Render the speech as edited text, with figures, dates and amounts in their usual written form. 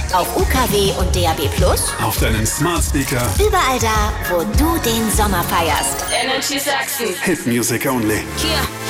Auf UKW und DAB+. Auf deinen Smart Speaker. Überall da, wo du den Sommer feierst. Energy Sachsen. Hit Music Only. Hier.